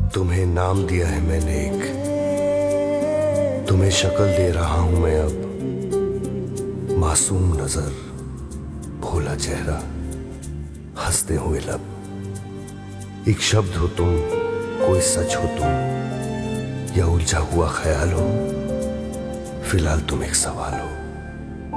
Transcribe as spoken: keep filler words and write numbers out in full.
तुम्हें नाम दिया है मैंने एक, तुम्हें शक्ल दे रहा हूं मैं अब। मासूम नजर, भोला चेहरा, हंसते हुए लब। एक शब्द हो तुम, कोई सच हो तुम, या उलझा हुआ ख्याल हो, फिलहाल तुम एक सवाल हो।